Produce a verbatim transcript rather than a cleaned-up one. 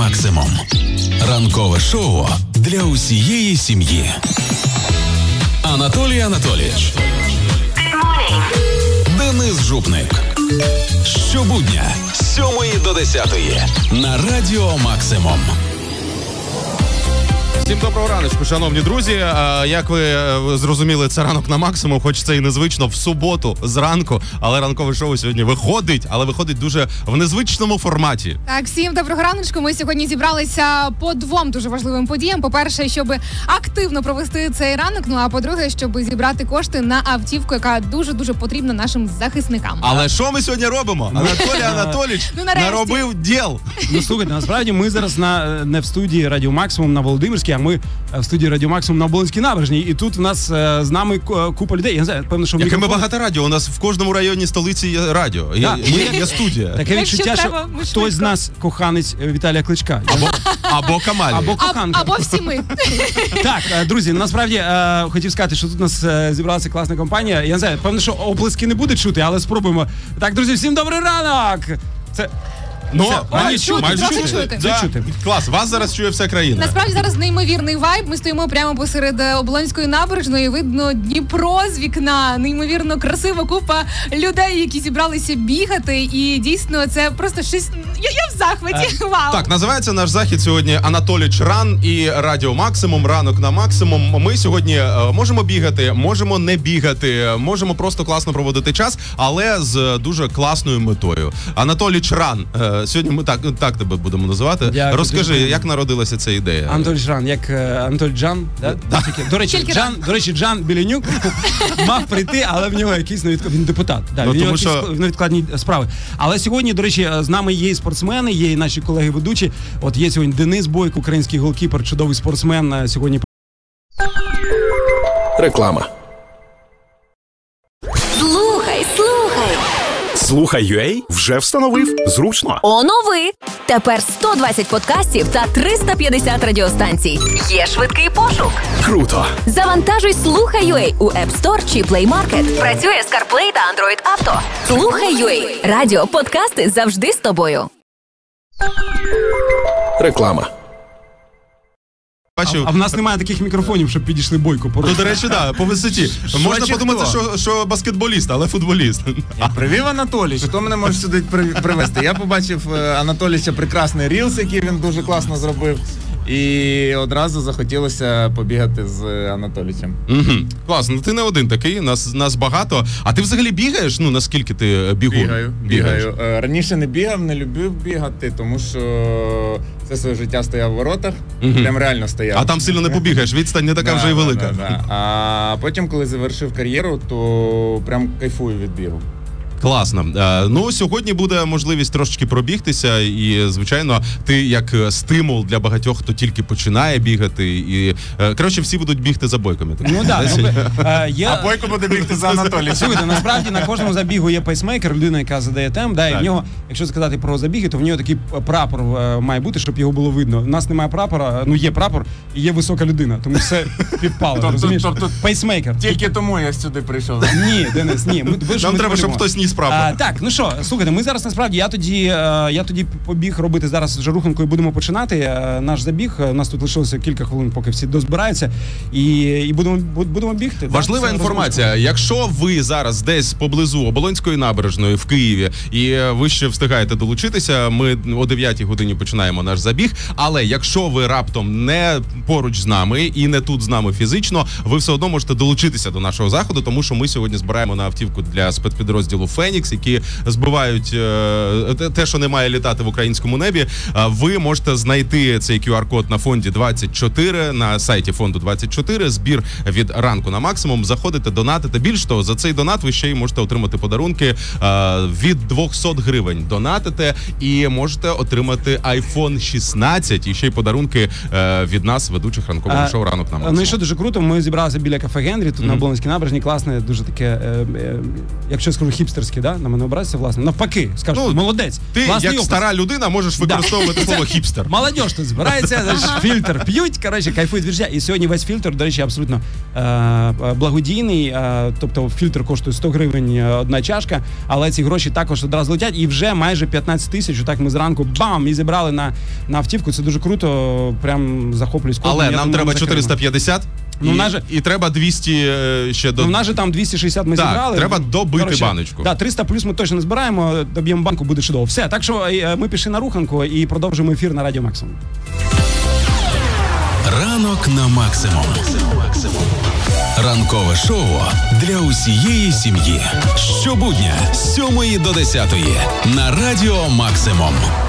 максимум. Ранкове шоу для усієї сім'ї. Анатолій Анатолійович. Денис Жупник. Щобудня з сьомої до десятої на Радіо Максимум. Всім доброго раночку, шановні друзі. Як ви зрозуміли, це ранок на максимум, хоч це і незвично в суботу зранку, але ранкове шоу сьогодні виходить, але виходить дуже в незвичному форматі. Так, всім доброго раночку. Ми сьогодні зібралися по двом дуже важливим подіям. По-перше, щоб активно провести цей ранок, ну а по-друге, щоб зібрати кошти на автівку, яка дуже-дуже потрібна нашим захисникам. Але що ми сьогодні робимо? Анатолій Анатолійович ну, наробив діл. Ну, слухайте, насправді ми зараз на, не в студії Радіо Максимум на Володимирській, а ми в студії Радіо Максимум на Оболонській набережній. І тут у нас е, з нами купа людей. Я не знаю, певно, що Яке мікрофон... ми багато радіо. У нас в кожному районі столиці є радіо. Є, Да. є, є студія. Таке відчуття, що треба, хтось швидко. з нас коханець Віталія Кличка. Або, або Камалі. Або А, коханка. або всі ми. Так, е, друзі, насправді е, хотів сказати, що тут у нас е, зібралася класна компанія. Я не знаю, певно, що оплески не буде чути, але спробуємо. Так, друзі, всім добрий ранок! Це... Ну, Це, майже чути, майже трохи чути. чути. Да. Чути. Клас, вас зараз чує вся країна. Насправді зараз неймовірний вайб. Ми стоїмо прямо посеред Оболонської набережної. Видно Дніпро з вікна. Неймовірно красива купа людей, які зібралися бігати. І дійсно це просто щось. Я, я в захваті. Вау. Так, називається наш захід сьогодні Анатолійович Ран і Радіо Максимум, ранок на максимум. Ми сьогодні е, можемо бігати, можемо не бігати, можемо просто класно проводити час, але з дуже класною метою. Анатолійович Ран. Е, сьогодні ми так, так тебе будемо називати. Дякую, Розкажи, дуже як народилася ця ідея? Анатолій Жан, як е, Анатолій Джан, да? Тільки, до речі, Тільки Джан, до речі, Джан Білянюк мав прийти, але в нього якийсь невідклад... він депутат. Да, Ну, в нього тому якісь що- невідкладні справи. Але сьогодні, до речі, з нами є і спортсмени, є і наші колеги-ведучі. От є сьогодні Денис Бойко, український голкіпер, чудовий спортсмен. Сьогодні Реклама. Слухай, слухай. Слухай.ua вже встановив. Зручно. Онови. Тепер сто двадцять подкастів та триста п'ятдесят радіостанцій. Є швидкий пошук. Круто. Завантажуй Слухай.ua у App Store чи Play Market. Працює з CarPlay та Android Auto. Слухай.ua. Радіо, подкасти завжди з тобою. Реклама. Бачу. А в нас немає таких мікрофонів, щоб підійшли Бойко. Ну, до речі, да, по висоті. Можна чи подумати, хто? що, що баскетболіст, але футболіст. Привів Анатолій, хто мене може сюди при- привезти? Я побачив е, Анатолійовича прекрасний рілс, який він дуже класно зробив. І одразу захотілося побігати з Анатолійовичем. Угу. Класно, ну ти не один такий, нас, нас багато. А ти взагалі бігаєш? Ну, наскільки ти бігун? Бігаю, Бігаєш? бігаю. Е, Раніше не бігав, не любив бігати, тому що все своє життя стояв в воротах. Мгм. Прям реально стояв. А там сильно не побігаєш, відстань не така Да, вже і да, велика. да, да. А потім, коли завершив кар'єру, то прям кайфую від бігу. Класно. Е, Ну, сьогодні буде можливість трошечки пробігтися, і, звичайно, ти як стимул для багатьох, хто тільки починає бігати. І, е, коротше, всі будуть бігти за Бойком. я так Ну так, розумію. ну, е, є... А Бойко буде бігти за Анатолійовичем. Слухайте, насправді на кожному забігу є пейсмейкер, людина, яка задає темп, да, і Так. в нього, якщо сказати про забіги, то в нього такий прапор е, має бути, щоб його було видно. У нас немає прапора, ну є прапор і є висока людина, тому все співпало, Тобто- розумієш? тобто- Пейсмейкер. Тільки тому я сюди прийшов. Ні, Денис, ні. Ми, ви ж Нам ми треба, щоб будемо. хтось ніс прапор. А, так, ну що, слухайте, ми зараз насправді, я тоді, е, я тоді побіг робити зараз вже руханкою, будемо починати е, наш забіг. У нас тут лишилося кілька хвилин, поки всі дозбираються, і, і будемо, будемо бігти. Важлива так, це інформація. Якщо ви зараз десь поблизу Оболонської набережної в Києві і ви ще встигаєте долучитися, ми о дев'ятій годині починаємо наш забіг. Але якщо ви раптом не поруч з нами і не тут з нами фізично, ви все одно можете долучитися до нашого заходу, тому що ми сьогодні збираємо на автівку для спецпідрозділу «Фенікс», які збивають е, те, що не має літати в українському небі. Е, Ви можете знайти цей кю ар-код на фонді двадцять чотири, на сайті фонду двадцять чотири, збір від ранку на максимум. Заходите, донатите. Більш того, за цей донат ви ще й можете отримати подарунки е, від двісті гривень. Донатите і можете отримати айфон шістнадцять і ще й подарунки е, від нас, ведучих ранкового А, шоу «Ранок на максимум». Ну і що дуже круто, ми зібралися біля кафе Генрі, тут Мгм. на Оболонській набережній, класне, дуже таке, е, е, якщо я скажу хіпстерське хіпстерський, да? На мене образиться, власне. Навпаки, скажу, Ну, молодець. Ти, Класний як опис. стара людина, можеш використовувати слово хіпстер. Молодіж тут збирається, значить, фільтр п'ють, коротше, кайфують від життя. І сьогодні весь фільтр, до речі, абсолютно е, благодійний, е, тобто фільтр коштує сто гривень одна чашка, але ці гроші також одразу летять, і вже майже п'ятнадцять тисяч, отак ми зранку, бам, і зібрали на, на автівку, це дуже круто, прям захоплююсь. Але Я нам думаю, треба ми чотириста п'ятдесят, Ну, і, в нас же- і треба двісті е, ще до... Ну, в нас же там двісті шістдесят ми Так, зібрали. треба добити Коротше, баночку. Да, триста плюс ми точно не збираємо, доб'ємо банку, буде чудово. Все, так що е, ми пішли на руханку і продовжуємо ефір на Радіо Максимум. Ранок на максимум. Ранкове шоу для усієї сім'ї. Щобудня з сьомої до десятої на Радіо Максимум.